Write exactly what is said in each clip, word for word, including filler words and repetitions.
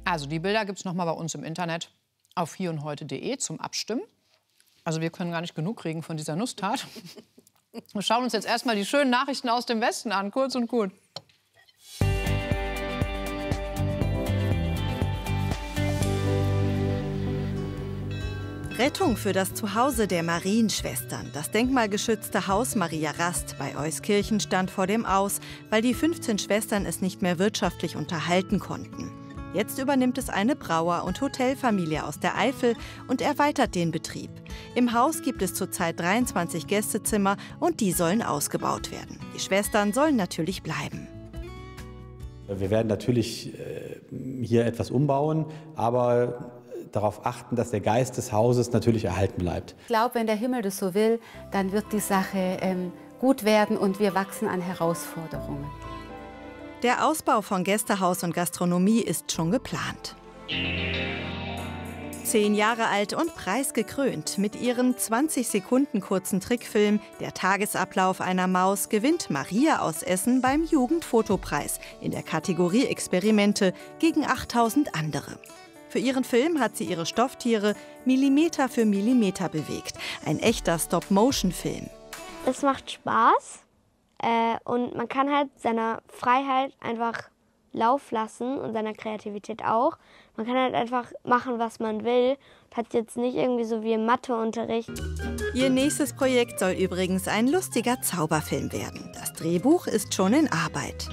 Also die Bilder gibt es noch mal bei uns im Internet auf hier und heute punkt de zum Abstimmen. Also wir können gar nicht genug kriegen von dieser Nusstat. Wir schauen uns jetzt erstmal die schönen Nachrichten aus dem Westen an, kurz und gut. Rettung für das Zuhause der Marienschwestern. Das denkmalgeschützte Haus Maria Rast bei Euskirchen stand vor dem Aus, weil die fünfzehn Schwestern es nicht mehr wirtschaftlich unterhalten konnten. Jetzt übernimmt es eine Brauer- und Hotelfamilie aus der Eifel und erweitert den Betrieb. Im Haus gibt es zurzeit dreiundzwanzig Gästezimmer und die sollen ausgebaut werden. Die Schwestern sollen natürlich bleiben. Wir werden natürlich hier etwas umbauen, aber darauf achten, dass der Geist des Hauses natürlich erhalten bleibt. Ich glaube, wenn der Himmel das so will, dann wird die Sache ähm, gut werden und wir wachsen an Herausforderungen. Der Ausbau von Gästehaus und Gastronomie ist schon geplant. Zehn Jahre alt und preisgekrönt. Mit ihrem zwanzig Sekunden kurzen Trickfilm Der Tagesablauf einer Maus gewinnt Maria aus Essen beim Jugendfotopreis in der Kategorie Experimente gegen achttausend andere. Für ihren Film hat sie ihre Stofftiere Millimeter für Millimeter bewegt. Ein echter Stop-Motion-Film. Es macht Spaß äh, und man kann halt seiner Freiheit einfach Lauf lassen und seiner Kreativität auch. Man kann halt einfach machen, was man will. Hat jetzt nicht irgendwie so wie im Matheunterricht. Ihr nächstes Projekt soll übrigens ein lustiger Zauberfilm werden. Das Drehbuch ist schon in Arbeit.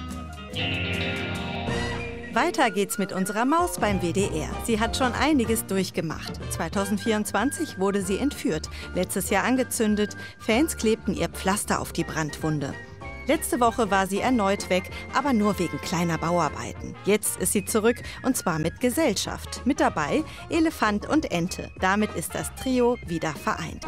Weiter geht's mit unserer Maus beim W D R. Sie hat schon einiges durchgemacht. zweitausendvierundzwanzig wurde sie entführt, letztes Jahr angezündet. Fans klebten ihr Pflaster auf die Brandwunde. Letzte Woche war sie erneut weg, aber nur wegen kleiner Bauarbeiten. Jetzt ist sie zurück und zwar mit Gesellschaft. Mit dabei Elefant und Ente. Damit ist das Trio wieder vereint.